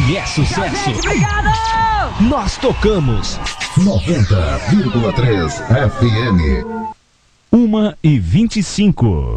Se é sucesso, Obrigado! nós tocamos. 90,3 FM. 1h25.